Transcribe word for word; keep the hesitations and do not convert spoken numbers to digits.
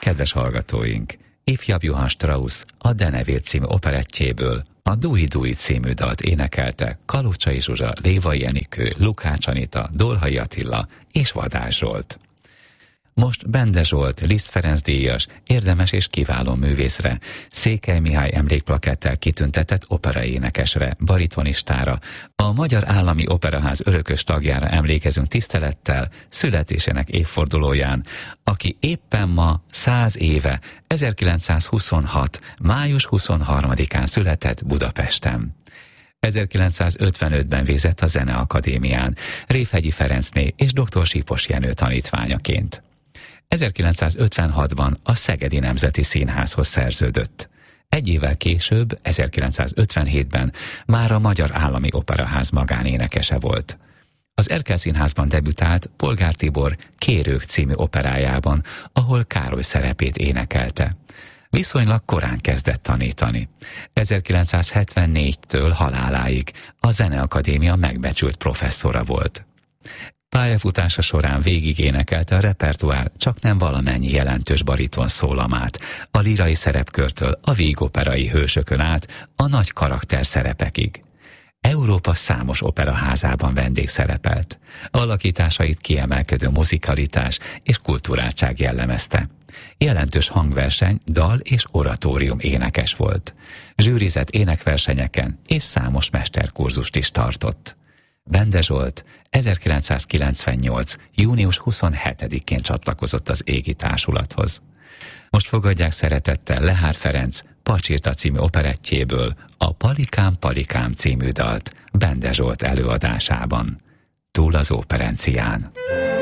Kedves hallgatóink! Ifjabb Johann Strauss a Denevér című operettjéből a Dui Dui című dalt énekelte Kalucsai Zsuzsa, Lévai Enikő, Lukács Anita, Dolhai Attila és Vadás Zsolt. Most Bende Zsolt, Liszt Ferenc díjas, érdemes és kiváló művészre, Székely Mihály emlékplakettel kitüntetett operaénekesre, baritonistára, a Magyar Állami Operaház örökös tagjára emlékezünk tisztelettel születésének évfordulóján, aki éppen ma száz éve, ezerkilencszázhuszonhat. május huszonharmadikán született Budapesten. ezerkilencszázötvenötben végzett a Zeneakadémián, Révhegyi Ferencné és dr. Sipos Jenő tanítványaként. ezerkilencszázötvenhatban a Szegedi Nemzeti Színházhoz szerződött. Egy évvel később, ezerkilencszázötvenhétben már a Magyar Állami Operaház magánénekese volt. Az Erkel Színházban debütált Polgár Tibor Kérők című operájában, ahol Károly szerepét énekelte. Viszonylag korán kezdett tanítani. ezerkilencszázhetvennégytől haláláig a Zeneakadémia megbecsült professzora volt. Pályafutása során végig énekelte a repertoár csaknem valamennyi jelentős bariton szólamát, a lírai szerepkörtől a vígoperai hősökön át a nagy karakter szerepekig. Európa számos operaházában vendégszerepelt. Alakításait kiemelkedő muzikalitás és kulturáltság jellemezte. Jelentős hangverseny, dal és oratórium énekes volt. Zsűrizett énekversenyeken és számos mesterkurzust is tartott. Bende Zsolt ezerkilencszázkilencvennyolc. június huszonhetedikén csatlakozott az Égi Társulathoz. Most fogadják szeretettel Lehár Ferenc Pacsirta című operettjéből a Palikám, Palikám című dalt Bende Zsolt előadásában. Túl az óperencián.